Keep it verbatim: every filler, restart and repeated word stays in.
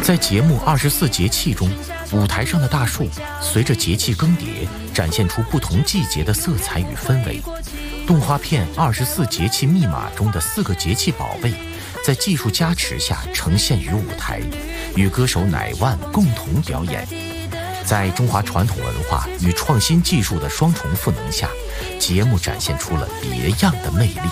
在节目二十四节气中，舞台上的大树随着节气更迭，展现出不同季节的色彩与氛围。动画片《二十四节气密码》中的四个节气宝贝，在技术加持下呈现于舞台，与歌手乃万共同表演。在中华传统文化与创新技术的双重赋能下，节目展现出了别样的魅力。